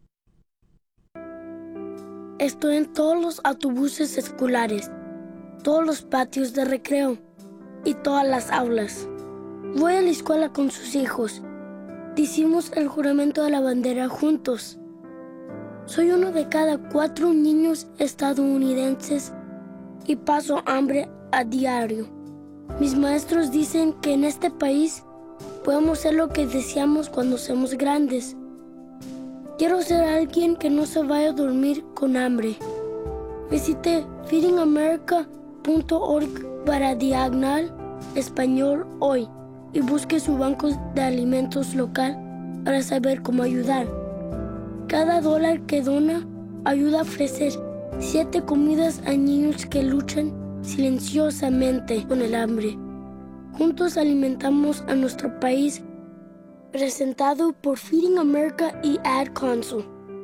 Estoy en todos los autobuses escolares, todos los patios de recreo y todas las aulas. Voy a la escuela con sus hijos. Hicimos el juramento de la bandera juntos. Soy uno de cada 4 niños estadounidenses y paso hambre a diario. Mis maestros dicen que en este país podemos ser lo que deseamos cuando seamos grandes. Quiero ser alguien que no se vaya a dormir con hambre. Visite feedingamerica.org para /español hoy y busque su banco de alimentos local para saber cómo ayudar. Cada $1 que dona ayuda a ofrecer 7 comidas a niños que luchan silenciosamente con el hambre. Juntos alimentamos a nuestro país. Presentado por Feeding America y Ad Council.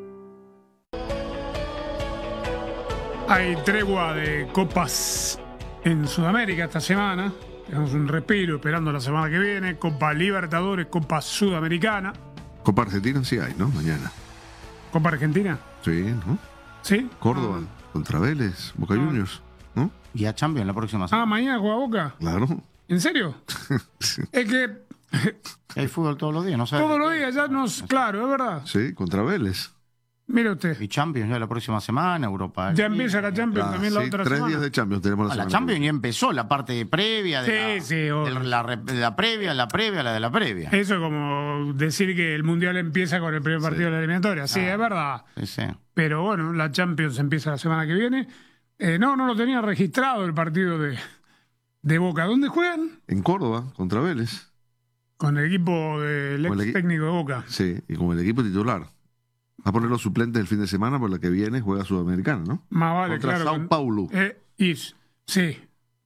Hay tregua de copas en Sudamérica esta semana. Tenemos un respiro esperando la semana que viene. Copa Libertadores, Copa Sudamericana. Copa Argentina sí hay, ¿no? Mañana. ¿Copa Argentina? Sí, ¿no? ¿Sí? Córdoba, contra Vélez, Boca Juniors, ¿no? Y a Champions la próxima semana. Mañana juega Boca. Claro. ¿En serio? Es que... Hay fútbol todos los días, ¿no? Todos los días, ya nos... Claro, es verdad. Sí, contra Vélez. Mire usted. Y Champions ya la próxima semana, Europa. Ya empieza la Champions también la otra 3 semana. 3 días de Champions tenemos la semana. La Champions ya empezó, la parte previa de la previa, la de la previa. Eso es como decir que el Mundial empieza con el primer partido de la eliminatoria. Sí, es verdad. Sí. Pero bueno, la Champions empieza la semana que viene. No lo tenía registrado el partido de Boca. ¿Dónde juegan? En Córdoba, contra Vélez. Con el equipo del ex técnico de Boca. Sí, y con el equipo titular. Va a poner los suplentes el fin de semana, por la que viene juega Sudamericana, ¿no? Más vale, contra claro. Sao Paulo. Sí.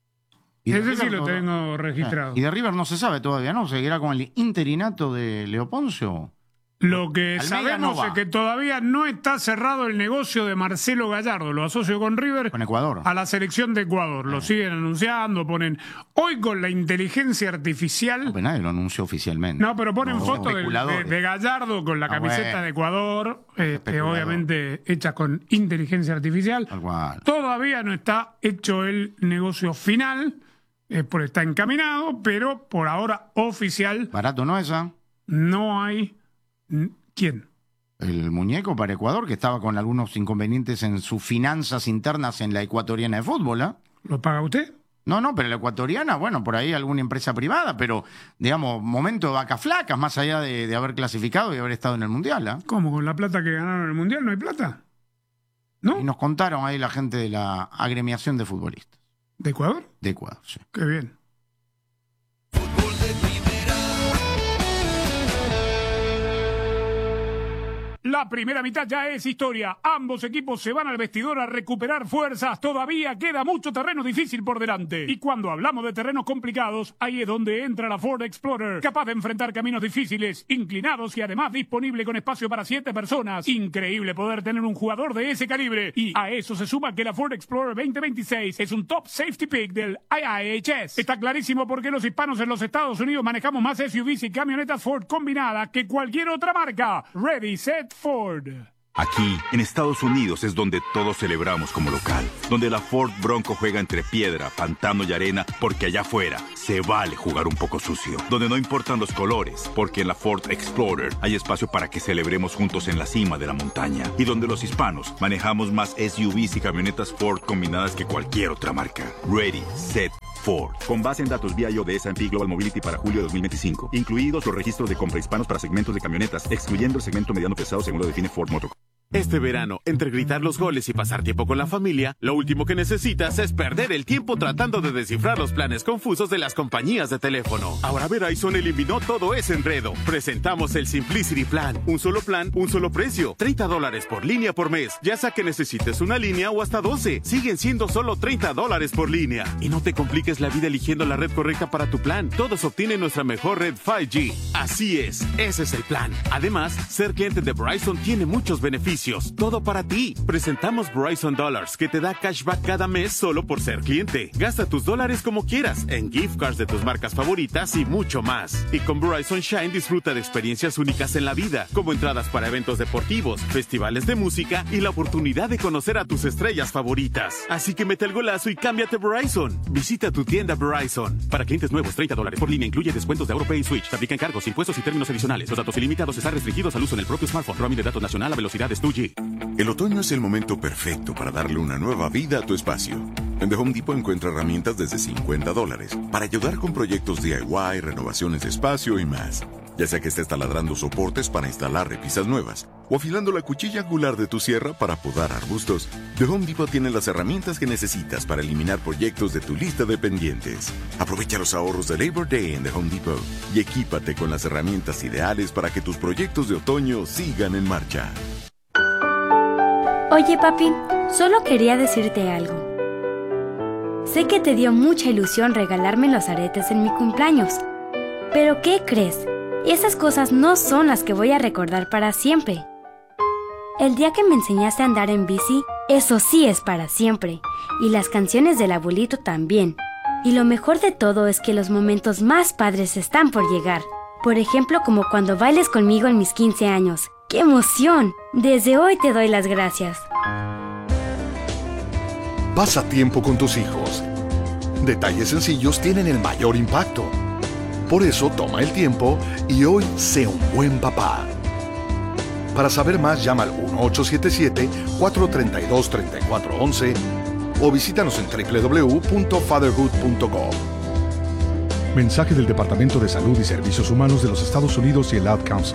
Ese sí lo tengo registrado. Y de River no se sabe todavía, ¿no? ¿Seguirá con el interinato de Leo Poncio? Lo que Almeida sabemos es que todavía no está cerrado el negocio de Marcelo Gallardo. Lo asocio con River. Con Ecuador. A la selección de Ecuador. Lo siguen anunciando, ponen... Hoy con la inteligencia artificial... No, nadie lo anunció oficialmente. No, pero ponen fotos de Gallardo con la camiseta de Ecuador, obviamente hechas con inteligencia artificial. Todavía no está hecho el negocio final, está encaminado, pero por ahora oficial. Barato, ¿no esa? No hay... ¿Quién? El muñeco para Ecuador, que estaba con algunos inconvenientes en sus finanzas internas en la ecuatoriana de fútbol, ¿eh? ¿Lo paga usted? No, pero la ecuatoriana, bueno, por ahí alguna empresa privada, pero, digamos, momento de vacas flacas, más allá de haber clasificado y haber estado en el Mundial, ¿eh? ¿Cómo? ¿Con la plata que ganaron en el Mundial no hay plata? ¿No? Y nos contaron ahí la gente de la agremiación de futbolistas. ¿De Ecuador? De Ecuador, sí. Qué bien. Fútbol de primera. La primera mitad ya es historia. Ambos equipos se van al vestidor a recuperar fuerzas. Todavía queda mucho terreno difícil por delante. Y cuando hablamos de terrenos complicados, ahí es donde entra la Ford Explorer, capaz de enfrentar caminos difíciles, inclinados y además disponible con espacio para 7 personas. Increíble poder tener un jugador de ese calibre. Y a eso se suma que la Ford Explorer 2026 es un top safety pick del IIHS. Está clarísimo por qué los hispanos en los Estados Unidos manejamos más SUVs y camionetas Ford combinadas que cualquier otra marca. Ready, set, Ford. Aquí, en Estados Unidos, es donde todos celebramos como local. Donde la Ford Bronco juega entre piedra, pantano y arena, porque allá afuera se vale jugar un poco sucio. Donde no importan los colores, porque en la Ford Explorer hay espacio para que celebremos juntos en la cima de la montaña. Y donde los hispanos manejamos más SUVs y camionetas Ford combinadas que cualquier otra marca. Ready, set, Ford. Con base en datos vía de S&P Global Mobility para julio de 2025. Incluidos los registros de compra hispanos para segmentos de camionetas, excluyendo el segmento mediano pesado según lo define Ford Motor. Este verano, entre gritar los goles y pasar tiempo con la familia, lo último que necesitas es perder el tiempo tratando de descifrar los planes confusos de las compañías de teléfono. Ahora Verizon eliminó todo ese enredo. Presentamos el Simplicity Plan. Un solo plan, un solo precio. $30 por línea por mes. Ya sea que necesites una línea o hasta 12. Siguen siendo solo $30 por línea. Y no te compliques la vida eligiendo la red correcta para tu plan. Todos obtienen nuestra mejor red 5G. Así es, ese es el plan. Además, ser cliente de Verizon tiene muchos beneficios. Todo para ti. Presentamos Verizon Dollars, que te da cashback cada mes solo por ser cliente. Gasta tus dólares como quieras, en gift cards de tus marcas favoritas y mucho más. Y con Verizon Shine disfruta de experiencias únicas en la vida, como entradas para eventos deportivos, festivales de música y la oportunidad de conocer a tus estrellas favoritas. Así que mete el golazo y cámbiate Verizon. Visita tu tienda Verizon. Para clientes nuevos, $30 por línea incluye descuentos de AutoPay y Switch. Se aplican cargos, impuestos y términos adicionales. Los datos ilimitados están restringidos al uso en el propio smartphone. Roaming de datos nacional a velocidades 2G. El otoño es el momento perfecto para darle una nueva vida a tu espacio. En The Home Depot encuentra herramientas desde $50 para ayudar con proyectos DIY, renovaciones de espacio y más. Ya sea que estés taladrando soportes para instalar repisas nuevas o afilando la cuchilla angular de tu sierra para podar arbustos, The Home Depot tiene las herramientas que necesitas para eliminar proyectos de tu lista de pendientes. Aprovecha los ahorros de Labor Day en The Home Depot y equípate con las herramientas ideales para que tus proyectos de otoño sigan en marcha. Oye, papi, solo quería decirte algo. Sé que te dio mucha ilusión regalarme los aretes en mi cumpleaños. Pero ¿qué crees? Esas cosas no son las que voy a recordar para siempre. El día que me enseñaste a andar en bici, eso sí es para siempre. Y las canciones del abuelito también. Y lo mejor de todo es que los momentos más padres están por llegar. Por ejemplo, como cuando bailes conmigo en mis 15 años. ¡Qué emoción! Desde hoy te doy las gracias. Pasa tiempo con tus hijos. Detalles sencillos tienen el mayor impacto. Por eso toma el tiempo y hoy sé un buen papá. Para saber más, llama al 1-877-432-3411 o visítanos en www.fatherhood.com. Mensaje del Departamento de Salud y Servicios Humanos de los Estados Unidos y el Ad Council.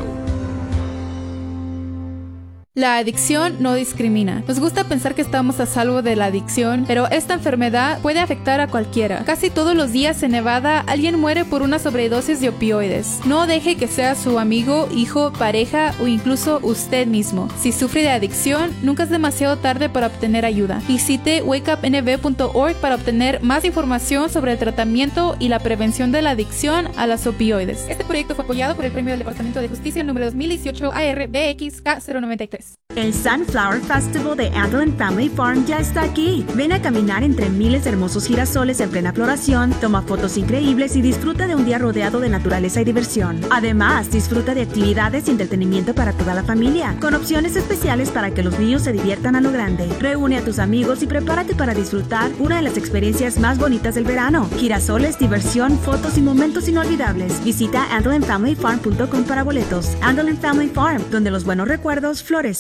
La adicción no discrimina. Nos gusta pensar que estamos a salvo de la adicción, pero esta enfermedad puede afectar a cualquiera. Casi todos los días en Nevada alguien muere por una sobredosis de opioides. No deje que sea su amigo, hijo, pareja o incluso usted mismo. Si sufre de adicción, nunca es demasiado tarde para obtener ayuda. Visite wakeupnv.org para obtener más información sobre el tratamiento y la prevención de la adicción a las opioides. Este proyecto fue apoyado por el Premio del Departamento de Justicia número 2018 ARBXK093. El Sunflower Festival de Andeland Family Farm ya está aquí. Ven a caminar entre miles de hermosos girasoles en plena floración, toma fotos increíbles y disfruta de un día rodeado de naturaleza y diversión. Además, disfruta de actividades y entretenimiento para toda la familia, con opciones especiales para que los niños se diviertan a lo grande. Reúne a tus amigos y prepárate para disfrutar una de las experiencias más bonitas del verano. Girasoles, diversión, fotos y momentos inolvidables. Visita AndelandFamilyFarm.com para boletos. Andeland Family Farm, donde los buenos recuerdos florecen.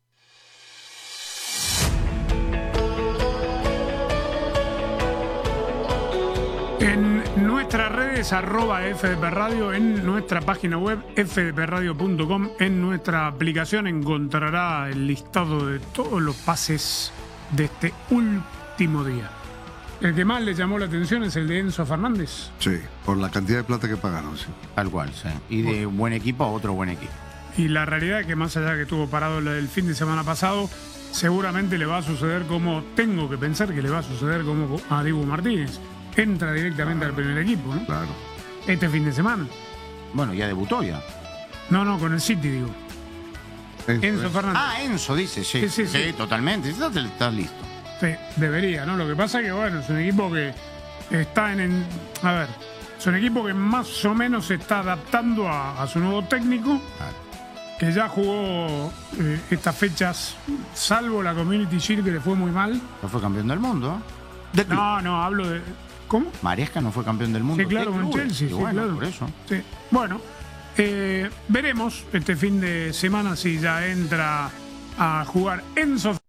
En nuestras redes @FDP Radio, en nuestra página web fdpradio.com, en nuestra aplicación encontrará el listado de todos los pases de este último día. El que más le llamó la atención es el de Enzo Fernández. Sí, por la cantidad de plata que pagaron. Sí. Tal cual, sí. Y de buen equipo a otro buen equipo. Y la realidad es que más allá de que estuvo parado el fin de semana pasado, seguramente le va a suceder como tengo que pensar que le va a suceder como a Dibu Martínez. Entra directamente al primer equipo, ¿no? Claro. Este fin de semana. Bueno, ya debutó ya. No, con el City, digo. Enzo Fernández. Ah, Enzo dice, sí. Sí, totalmente. Estás listo. Sí, debería, ¿no? Lo que pasa es que, bueno, es un equipo que está a ver, es un equipo que más o menos se está adaptando a su nuevo técnico, que ya jugó estas fechas, salvo la Community Shield, que le fue muy mal. No fue campeón del mundo, No, hablo de... ¿Cómo? Maresca no fue campeón del mundo. Sí, claro, con Chelsea, sí, bueno, claro. Por eso. Sí. Bueno, veremos este fin de semana si ya entra a jugar Enzo.